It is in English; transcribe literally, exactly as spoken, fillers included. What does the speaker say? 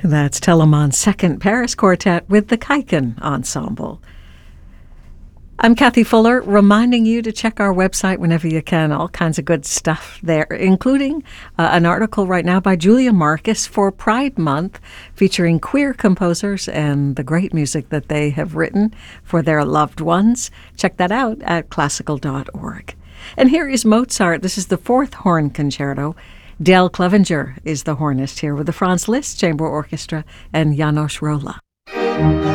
That's Telemann's Second Paris Quartet with the Kaiken Ensemble. I'm Kathy Fuller, reminding you to check our website whenever you can. All kinds of good stuff there, including uh, an article right now by Julia Marcus for Pride Month, featuring queer composers and the great music that they have written for their loved ones. Check that out at classical dot org. And here is Mozart. This is the fourth horn concerto. Dale Clevenger is the hornist here with the Franz Liszt Chamber Orchestra and János Róla.